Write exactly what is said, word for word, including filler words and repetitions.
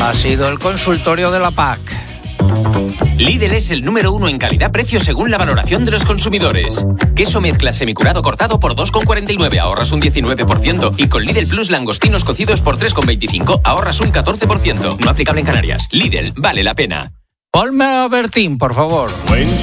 Ha sido el consultorio de la P A C. Lidl es el número uno en calidad-precio según la valoración de los consumidores. Queso mezcla semicurado cortado por dos con cuarenta y nueve, ahorras un diecinueve por ciento. Y con Lidl Plus langostinos cocidos por tres con veinticinco, ahorras un catorce por ciento. No aplicable en Canarias. Lidl, vale la pena. Ponme a Bertín, por favor. Buen